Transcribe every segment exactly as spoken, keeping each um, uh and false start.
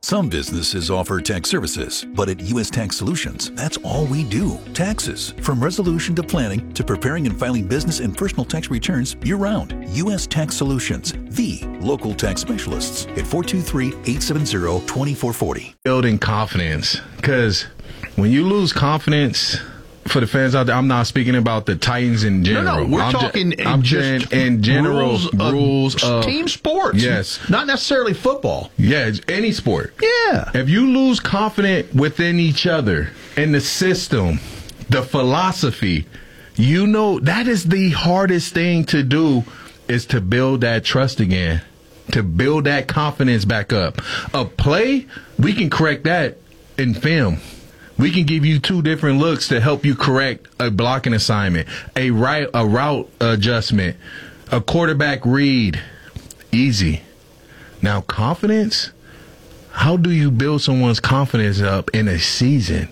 Some businesses offer tax services, but at U S Tax Solutions, that's all we do. Taxes. From resolution to planning to preparing and filing business and personal tax returns year-round. U S Tax Solutions, the local tax specialists at four two three, eight seven zero, two four four zero. Building confidence, because when you lose confidence, for the fans out there, I'm not speaking about the Titans in general. No, no, we're I'm talking ju- I'm just in, in general rules of, rules of team sports. Yes, not necessarily football. Yeah, it's any sport. Yeah. If you lose confidence within each other, in the system, the philosophy, you know that is the hardest thing to do, is to build that trust again, to build that confidence back up. A play, we can correct that in film. We can give you two different looks to help you correct a blocking assignment, a right, a route adjustment, a quarterback read. Easy. Now, confidence, how do you build someone's confidence up in a season?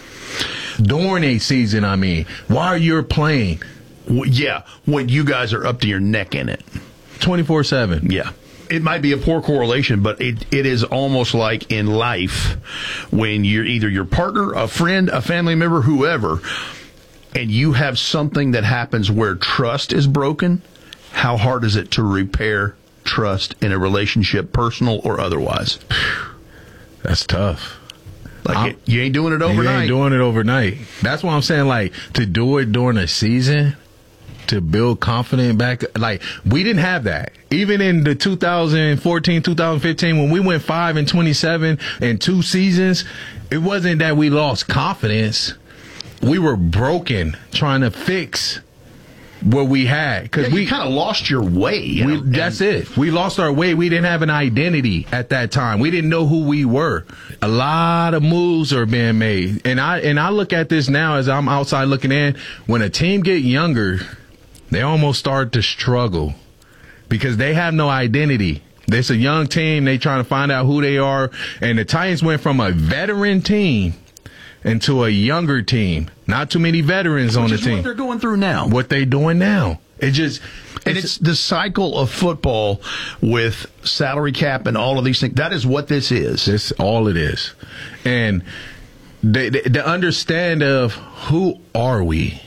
During a season, I mean, while you're playing. Well, yeah, when you guys are up to your neck in it. twenty-four seven. Yeah. It might be a poor correlation, but it, it is almost like in life when you're either your partner, a friend, a family member, whoever, and you have something that happens where trust is broken. How hard is it to repair trust in a relationship, personal or otherwise? That's tough. Like it, you ain't doing it overnight. You ain't doing it overnight. That's why I'm saying, like, to do it during a season, to build confidence back. Like, we didn't have that. Even in the two thousand fourteen, two thousand fifteen, when we went five and twenty-seven in two seasons, it wasn't that we lost confidence. We were broken trying to fix what we had. Because yeah, we kind of lost your way. You we, know, that's it. We lost our way. We didn't have an identity at that time. We didn't know who we were. A lot of moves are being made. And I, and I look at this now as I'm outside looking in. When a team get younger, they almost start to struggle because they have no identity. It's a young team. They trying to find out who they are. And the Titans went from a veteran team into a younger team. Not too many veterans Which on the is team. What they're going through now. What they doing now. It just, and it's, it's the cycle of football with salary cap and all of these things. That is what this is. That's all it is. And the, the, the understand of who are we.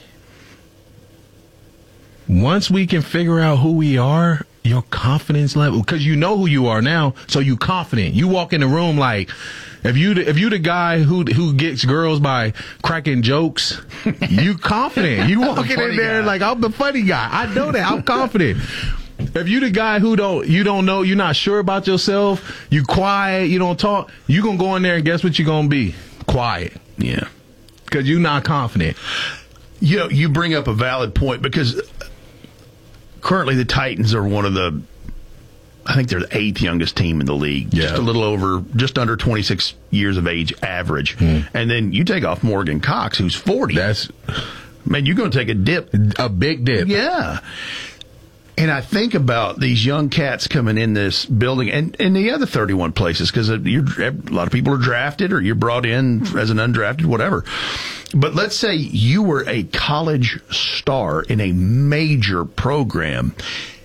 Once we can figure out who we are, your confidence level, because you know who you are now, so you confident. You walk in the room like, if you if you the guy who who gets girls by cracking jokes, you confident. You walking in there guy. like, I'm the funny guy. I know that. I'm confident. If you the guy who don't you don't know, you're not sure about yourself, you quiet, you don't talk, you gonna go in there and guess what you're gonna be? Quiet. Yeah, because you're not confident. You know, you bring up a valid point because currently the Titans are one of the, I think they're the eighth youngest team in the league. Yeah. Just a little over, just under twenty-six years of age average. Hmm. And then you take off Morgan Cox, who's forty. That's, man, you're going to take a dip. A big dip. Yeah. And I think about these young cats coming in this building and, and the other thirty-one places, because a lot of people are drafted or you're brought in as an undrafted, whatever. But let's say you were a college star in a major program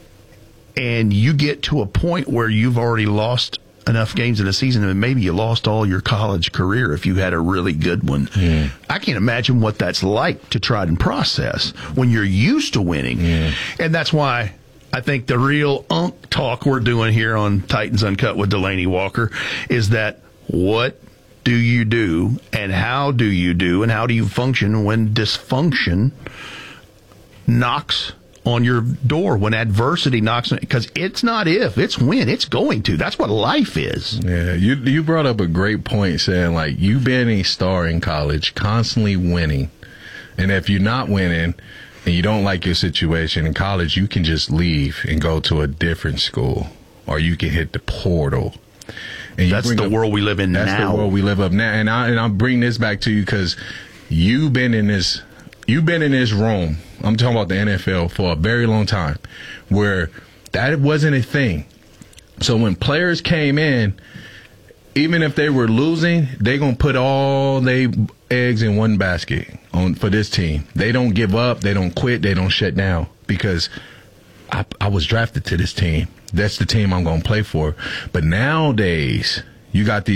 and you get to a point where you've already lost enough games in a season and maybe you lost all your college career if you had a really good one. Yeah. I can't imagine what that's like to try and process when you're used to winning. Yeah. And that's why I think the real unk talk we're doing here on Titans Uncut with Delaney Walker is that what do you do and how do you do and how do you function when dysfunction knocks on your door, when adversity knocks on, because it's not if, it's when, it's going to. That's what life is. Yeah, you you brought up a great point saying, like, you been a star in college, constantly winning. And if you're not winning and you don't like your situation in college, you can just leave and go to a different school or you can hit the portal. And that's the up, world we live in that's now. That's the world we live up now. And, I, and I'll bring this back to you because you've been in this, you've been in this room. I'm talking about the N F L for a very long time where that wasn't a thing. So when players came in, even if they were losing, they going to put all their eggs in one basket on for this team. They don't give up. They don't quit. They don't shut down because I, I was drafted to this team. That's the team I'm going to play for. But nowadays, you got these